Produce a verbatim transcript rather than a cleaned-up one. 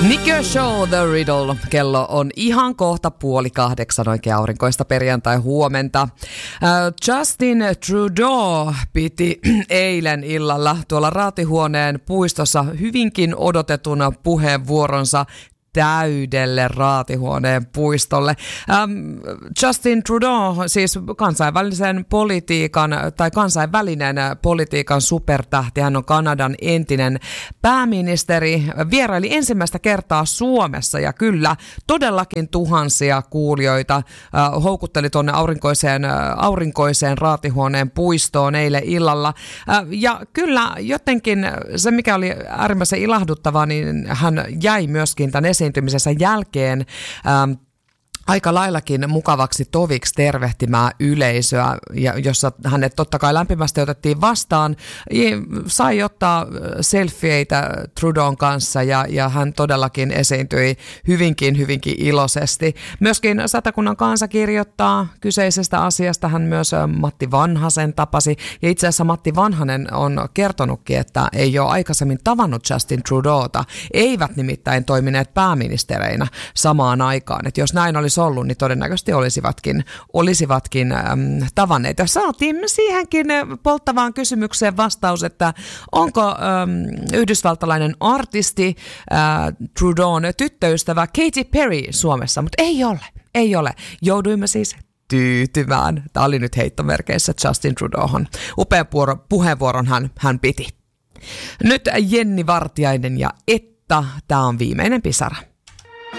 Nico Show the Riddle. Kello on ihan kohta puoli kahdeksan, oikein aurinkoista perjantai huomenta. Justin Trudeau piti eilen illalla tuolla Raatihuoneen puistossa hyvinkin odotetun puheenvuoronsa täydelle Raatihuoneen puistolle. Ähm, Justin Trudeau, siis kansainvälisen politiikan tai kansainvälinen politiikan supertähti, hän on Kanadan entinen pääministeri, vieraili ensimmäistä kertaa Suomessa ja kyllä todellakin tuhansia kuulijoita äh, houkutteli tuonne aurinkoiseen, äh, aurinkoiseen Raatihuoneen puistoon eilen illalla. Äh, ja kyllä jotenkin se, mikä oli äärimmäisen ilahduttavaa, niin hän jäi myöskin tämän esiintymisensä jälkeen ähm, aika laillakin mukavaksi toviksi tervehtimään yleisöä, ja jossa hänet totta kai lämpimästi otettiin vastaan. Sai ottaa selfieitä Trudeaun kanssa ja, ja hän todellakin esiintyi hyvinkin, hyvinkin iloisesti. Myöskin Satakunnan Kansa kirjoittaa kyseisestä asiasta. Hän myös Matti Vanhasen tapasi, ja itse asiassa Matti Vanhanen on kertonutkin, että ei ole aikaisemmin tavannut Justin Trudeauta. Eivät nimittäin toimineet pääministereinä samaan aikaan. Että jos näin olisi ollut, niin todennäköisesti olisivatkin, olisivatkin äm, tavanneet. Ja saatiin siihenkin polttavaan kysymykseen vastaus, että onko äm, yhdysvaltalainen artisti äh, Trudeaun tyttöystävä Katy Perry Suomessa, mutta ei ole, ei ole. Jouduimme siis tyytymään. Tämä oli nyt heittomerkeissä Justin Trudeauhon. Upean puheenvuoron hän, hän piti. Nyt Jenni Vartiainen ja Etta, tämä on viimeinen pisara.